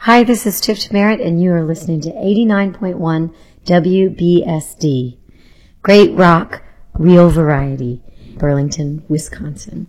Hi, this is Tiff Merritt, and you are listening to 89.1 WBSD. Great rock, real variety, Burlington, Wisconsin.